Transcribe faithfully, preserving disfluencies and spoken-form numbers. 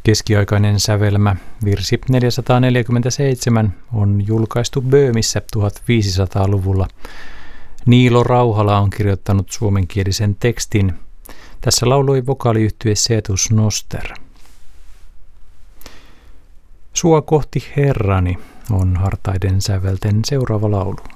Keskiaikainen sävelmä, virsi neljäsataaneljäkymmentäseitsemän, on julkaistu Böömissä tuhatviisisataaluvulla. Niilo Rauhala on kirjoittanut suomenkielisen tekstin. Tässä lauloi vokaaliyhtye Cetus Noster. Sua kohti Herrani on hartaiden sävelten seuraava laulu.